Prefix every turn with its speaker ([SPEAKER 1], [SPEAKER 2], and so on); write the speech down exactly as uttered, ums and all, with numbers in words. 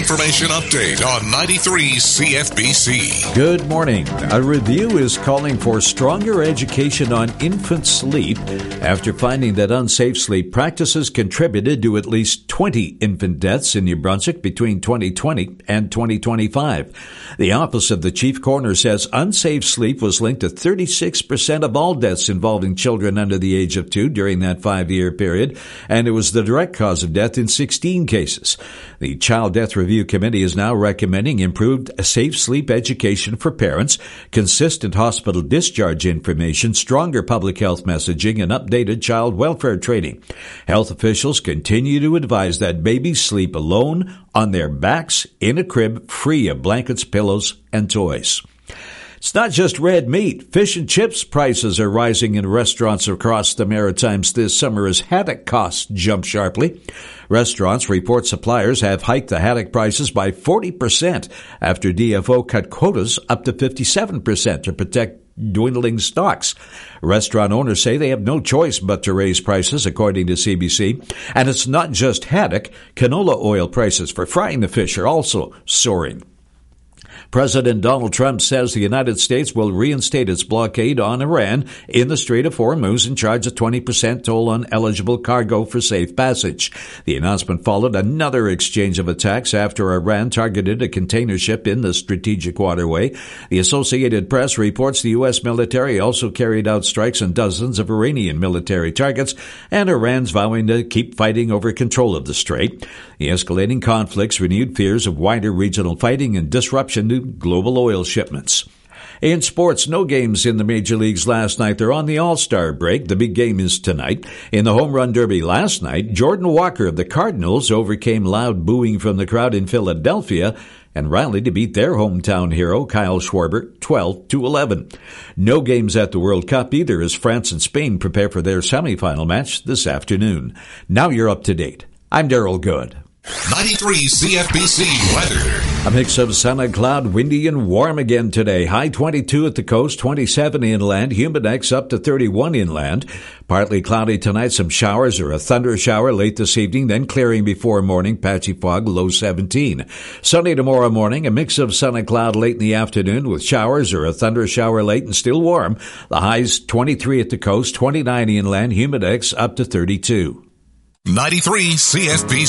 [SPEAKER 1] information update on ninety-three C F B C.
[SPEAKER 2] Good morning. A review is calling for stronger education on infant sleep after finding that unsafe sleep practices contributed to at least twenty infant deaths in New Brunswick between twenty twenty and twenty twenty-five. The Office of the Chief Coroner says unsafe sleep was linked to thirty-six percent of all deaths involving children under the age of two during that five-year period, and it was the direct cause of death in sixteen cases. The Child Death Review Committee is now recommending improved safe sleep education for parents, consistent hospital discharge information, stronger public health messaging, and updated child welfare training. Health officials continue to advise that babies sleep alone on their backs in a crib free of blankets, pillows, and toys. It's not just red meat. Fish and chips prices are rising in restaurants across the Maritimes this summer as haddock costs jump sharply. Restaurants report suppliers have hiked the haddock prices by forty percent after D F O cut quotas up to fifty-seven percent to protect dwindling stocks. Restaurant owners say they have no choice but to raise prices, according to C B C. And it's not just haddock. Canola oil prices for frying the fish are also soaring. President Donald Trump says the United States will reinstate its blockade on Iran in the Strait of Hormuz and charge a twenty percent toll on eligible cargo for safe passage. The announcement followed another exchange of attacks after Iran targeted a container ship in the strategic waterway. The Associated Press reports the U S military also carried out strikes on dozens of Iranian military targets, and Iran's vowing to keep fighting over control of the strait. The escalating conflicts renewed fears of wider regional fighting and disruption to global oil shipments. In sports, no games in the major leagues last night. They're on the All-Star break. The big game is tonight. In the Home Run Derby last night, Jordan Walker of the Cardinals overcame loud booing from the crowd in Philadelphia and rallied to beat their hometown hero, Kyle Schwarber, twelve to eleven. No games at the World Cup either, as France and Spain prepare for their semifinal match this afternoon. Now you're up to date. I'm Daryl Good.
[SPEAKER 1] ninety-three C F B C weather.
[SPEAKER 2] A mix of sun and cloud, windy and warm again today. High twenty-two at the coast, twenty-seven inland, humidex up to thirty-one inland. Partly cloudy tonight, some showers or a thunder shower late this evening, then clearing before morning, patchy fog, low seventeen. Sunny tomorrow morning, a mix of sun and cloud late in the afternoon with showers or a thunder shower late and still warm. The highs twenty-three at the coast, twenty-nine inland, humidex up to thirty-two.
[SPEAKER 1] ninety-three C F B C.